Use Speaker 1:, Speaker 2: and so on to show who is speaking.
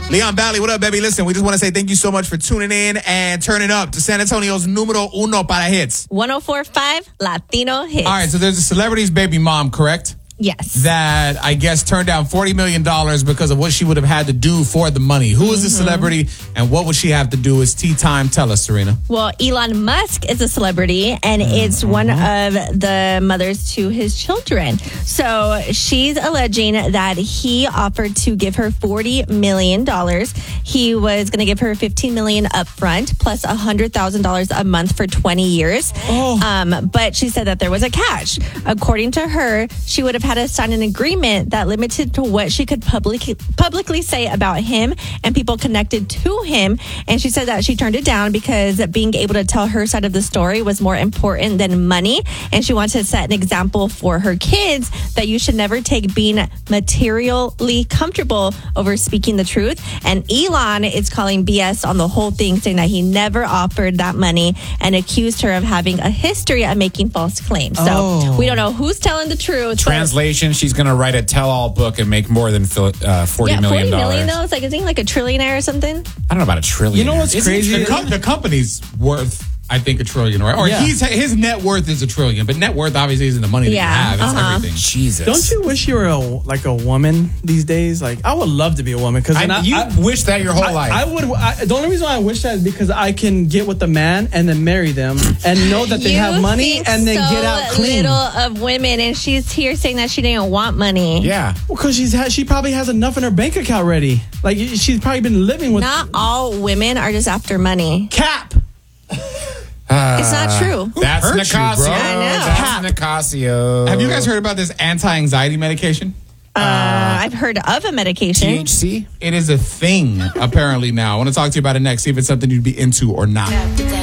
Speaker 1: Leon Valley, what up, baby? Listen, we just want to say thank you so much for tuning in and turning up to San Antonio's numero uno para hits.
Speaker 2: 104.5 Latino Hits.
Speaker 1: All right, so there's a celebrity's baby mom, correct?
Speaker 2: Yes.
Speaker 1: That, I guess, turned down $40 million because of what she would have had to do for the money. Who is the celebrity and what would she have to do? It's tea time. Tell us, Serena.
Speaker 2: Well, Elon Musk is a celebrity, and it's one of the mothers to his children. So she's alleging that he offered to give her $40 million. He was going to give her $15 million upfront plus $100,000 a month for 20 years. But she said that there was a catch. According to her, she would have had to sign an agreement that limited to what she could publicly say about him and people connected to him. And she said that she turned it down because being able to tell her side of the story was more important than money. And she wanted to set an example for her kids that you should never take being materially comfortable over speaking the truth. And Elon is calling BS on the whole thing, saying that he never offered that money and accused her of having a history of making false claims. So we don't know who's telling the truth.
Speaker 3: Translation, she's going to write a tell-all book and make more than $40 million.
Speaker 2: $40 million though? It's like, isn't he like a trillionaire or something?
Speaker 3: I don't know about a trillion.
Speaker 4: You know what's crazy?
Speaker 1: The company's worth, I think, $1 trillion, right? Or his net worth is $1 trillion, but net worth obviously isn't the money that you have. It's everything.
Speaker 3: Jesus.
Speaker 4: Don't you wish you were a woman these days? Like, I would love to be a woman because
Speaker 3: you wish that your whole life.
Speaker 4: I would. The only reason why I wish that is because I can get with a man and then marry them and know that they have money and then get out clean.
Speaker 2: Little of women, and she's here saying that she didn't want money.
Speaker 3: Yeah,
Speaker 4: because she probably has enough in her bank account ready. Like she's probably been living with.
Speaker 2: Not all women are just after money.
Speaker 4: Cap.
Speaker 2: It's not true.
Speaker 3: That's Nicasio.
Speaker 2: I know.
Speaker 3: That's Nicasio.
Speaker 1: Have you guys heard about this anti-anxiety medication?
Speaker 2: I've heard of a medication.
Speaker 3: THC?
Speaker 1: It is a thing, apparently, now. I want to talk to you about it next, see if it's something you'd be into or not.